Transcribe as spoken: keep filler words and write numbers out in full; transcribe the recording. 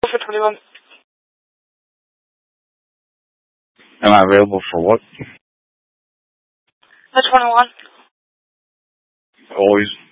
for twenty-one. Am I available for what? The twenty-one. Always.